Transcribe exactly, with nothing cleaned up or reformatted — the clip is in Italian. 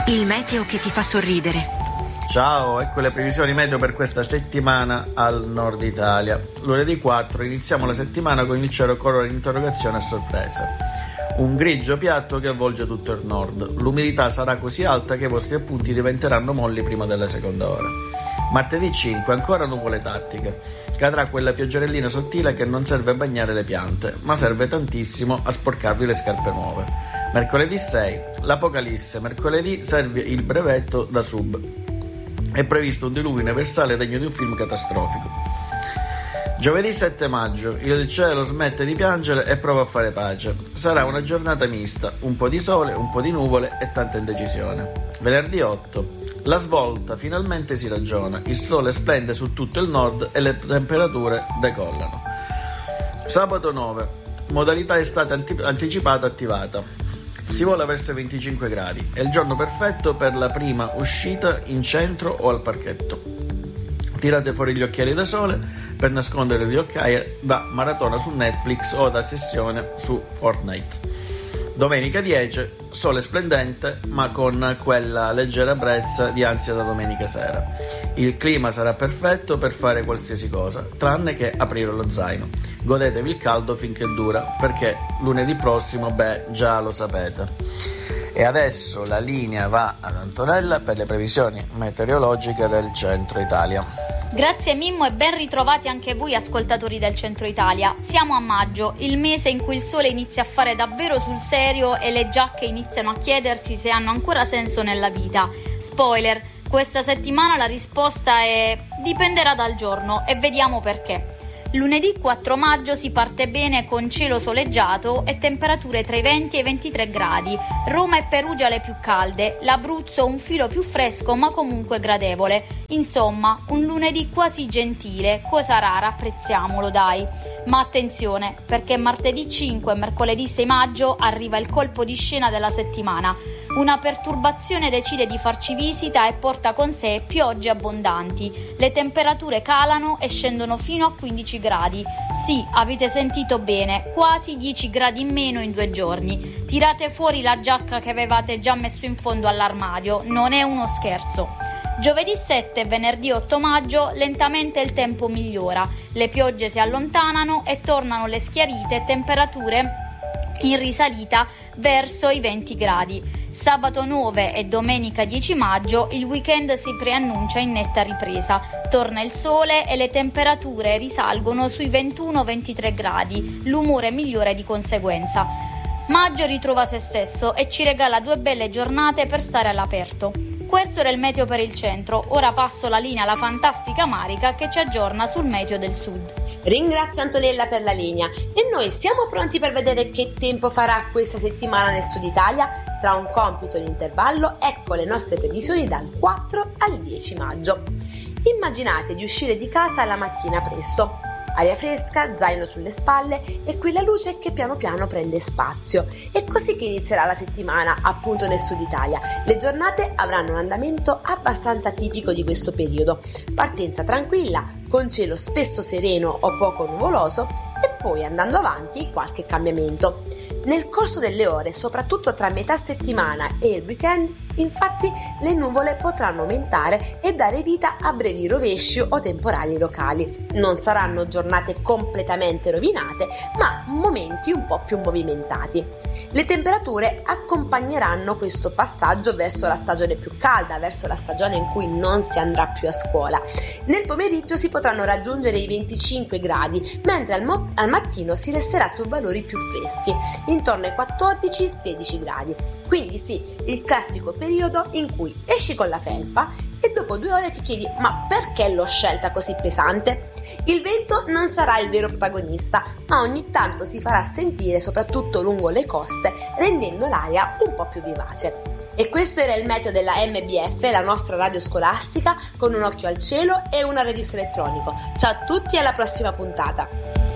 Il meteo che ti fa sorridere. Ciao, ecco le previsioni meteo per questa settimana al nord Italia. Lunedì quattro iniziamo la settimana con il cielo colore di interrogazione a sorpresa. Un grigio piatto che avvolge tutto il nord. L'umidità sarà così alta che i vostri appunti diventeranno molli prima della seconda ora. Martedì cinque, ancora nuvole tattiche. Cadrà quella pioggerellina sottile che non serve a bagnare le piante, ma serve tantissimo a sporcarvi le scarpe nuove. Mercoledì sei, l'Apocalisse. Mercoledì serve il brevetto da sub. È previsto un diluvio universale degno di un film catastrofico. Giovedì sette maggio, il cielo smette di piangere e prova a fare pace. Sarà una giornata mista, un po' di sole, un po' di nuvole e tanta indecisione. Venerdì otto, la svolta, finalmente si ragiona, il sole splende su tutto il nord e le temperature decollano. Sabato nove, modalità estate antip- anticipata attivata. Si vola verso i venticinque gradi, è il giorno perfetto per la prima uscita in centro o al parchetto. Tirate fuori gli occhiali da sole per nascondere le occhiaie da maratona su Netflix o da sessione su Fortnite. Domenica dieci, sole splendente ma con quella leggera brezza di ansia da domenica sera. Il clima sarà perfetto per fare qualsiasi cosa, tranne che aprire lo zaino. Godetevi il caldo finché dura, perché lunedì prossimo, beh, già lo sapete. E adesso la linea va ad Antonella per le previsioni meteorologiche del centro Italia. Grazie Mimmo e ben ritrovati anche voi ascoltatori del centro Italia. Siamo a maggio, il mese in cui il sole inizia a fare davvero sul serio e le giacche iniziano a chiedersi se hanno ancora senso nella vita. Spoiler, questa settimana la risposta è dipenderà dal giorno e vediamo perché. Lunedì quattro maggio si parte bene con cielo soleggiato e temperature tra i venti e i ventitré gradi. Roma e Perugia le più calde, l'Abruzzo un filo più fresco ma comunque gradevole. Insomma, un lunedì quasi gentile, cosa rara, apprezziamolo dai. Ma attenzione, perché martedì cinque e mercoledì sei maggio arriva il colpo di scena della settimana. Una perturbazione decide di farci visita e porta con sé piogge abbondanti. Le temperature calano e scendono fino a quindici gradi. Sì, avete sentito bene, quasi dieci gradi in meno in due giorni. Tirate fuori la giacca che avevate già messo in fondo all'armadio, non è uno scherzo. Giovedì sette e venerdì otto maggio lentamente il tempo migliora. Le piogge si allontanano e tornano le schiarite e temperature in risalita verso i venti gradi. Sabato nove e domenica dieci maggio il weekend si preannuncia in netta ripresa. Torna il sole e le temperature risalgono sui ventuno ventitré gradi, l'umore migliore di conseguenza. Maggio ritrova se stesso e ci regala due belle giornate per stare all'aperto. Questo era il meteo per il centro, ora passo la linea alla fantastica Marica che ci aggiorna sul meteo del sud. Ringrazio Antonella per la linea e noi siamo pronti per vedere che tempo farà questa settimana nel sud Italia. Tra un compito e l'intervallo, ecco le nostre previsioni dal quattro al dieci maggio. Immaginate di uscire di casa la mattina presto. Aria fresca, zaino sulle spalle e quella luce che piano piano prende spazio. È così che inizierà la settimana, appunto nel sud Italia. Le giornate avranno un andamento abbastanza tipico di questo periodo. Partenza tranquilla, con cielo spesso sereno o poco nuvoloso e poi andando avanti qualche cambiamento. Nel corso delle ore, soprattutto tra metà settimana e il weekend, infatti le nuvole potranno aumentare e dare vita a brevi rovesci o temporali locali. Non saranno giornate completamente rovinate, ma momenti un po' più movimentati. Le temperature accompagneranno questo passaggio verso la stagione più calda, verso la stagione in cui non si andrà più a scuola. Nel pomeriggio si potranno raggiungere i venticinque gradi, mentre al, mo- al mattino si resterà su valori più freschi, intorno ai quattordici sedici gradi. Quindi sì, il classico periodo in cui esci con la felpa e dopo due ore ti chiedi ma perché l'ho scelta così pesante? Il vento non sarà il vero protagonista, ma ogni tanto si farà sentire soprattutto lungo le coste, rendendo l'aria un po' più vivace. E questo era il meteo della M B F, la nostra radio scolastica, con un occhio al cielo e un registro elettronico. Ciao a tutti e alla prossima puntata!